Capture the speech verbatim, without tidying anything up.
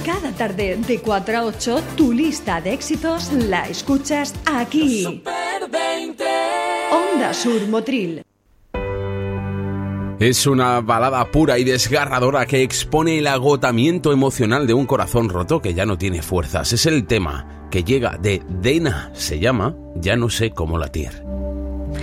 Cada tarde de cuatro a ocho, tu lista de éxitos la escuchas aquí. Super veinte. Onda Sur Motril. Es una balada pura y desgarradora que expone el agotamiento emocional de un corazón roto que ya no tiene fuerzas. Es el tema que llega de Dena, se llama Ya no sé cómo latir.